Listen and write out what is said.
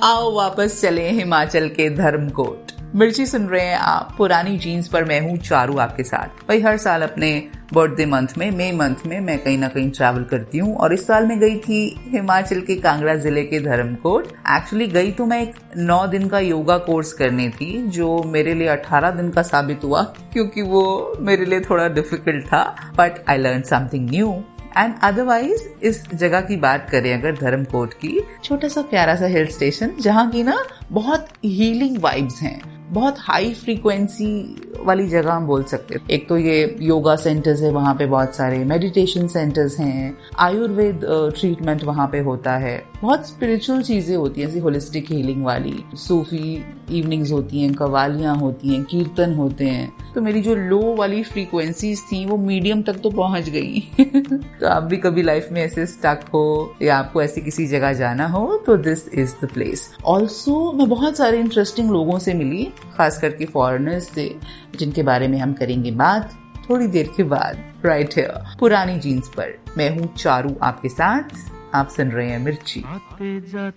आओ वापस चले हिमाचल के धर्मकोट। मिर्ची सुन रहे हैं आप पुरानी जीन्स पर। मैं हूँ चारू आपके साथ। भाई हर साल अपने बर्थडे मंथ में, मई मंथ में मैं कहीं ना कहीं ट्रैवल करती हूँ और इस साल मैं गई थी हिमाचल के कांगड़ा जिले के धर्मकोट। एक्चुअली गई तो मैं एक 9 दिन का योगा कोर्स करने थी, जो मेरे लिए 18 दिन का साबित हुआ क्योंकि वो मेरे लिए थोड़ा डिफिकल्ट था, but I learn something new. And otherwise इस जगह की बात करें अगर धर्मकोट की, छोटा सा प्यारा सा हिल स्टेशन जहाँ की ना बहुत हीलिंग वाइब्स हैं, बहुत हाई फ्रीक्वेंसी वाली जगह हम बोल सकते हैं। एक तो ये योगा सेंटर्स है, वहाँ पे बहुत सारे मेडिटेशन सेंटर्स हैं, आयुर्वेद ट्रीटमेंट वहाँ पे होता है, बहुत स्पिरिचुअल चीजें होती हैं, जैसे होलिस्टिक हीलिंग वाली, सूफी इवनिंग्स होती हैं, कवालियां होती हैं, कीर्तन होते हैं। तो मेरी जो लो वाली फ्रीक्वेंसीज थी वो मीडियम तक तो पहुंच गई। तो आप भी कभी लाइफ में ऐसे स्टक हो या आपको ऐसी किसी जगह जाना हो तो this is the place. Also मैं बहुत सारे इंटरेस्टिंग लोगों से मिली, खास करके फॉरेनर्स से, जिनके बारे में हम करेंगे बात थोड़ी देर के बाद, राइट हियर पुरानी जीन्स पर। मैं हूँ चारू आपके साथ, आप सुन रहे हैं मिर्ची।